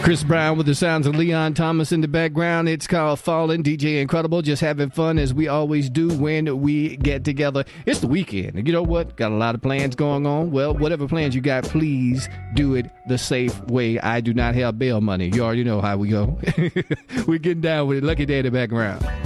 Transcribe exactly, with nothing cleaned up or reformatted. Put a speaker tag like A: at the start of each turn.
A: Chris Brown with the sounds of Leon Thomas in the background. It's called Falling. D J Incredible, just having fun as we always do when we get together. It's the weekend. And you know what? Got a lot of plans going on. Well, whatever plans you got, please do it the safe way. I do not have bail money. You already know how we go. We're getting down with it. Lucky Day in the background.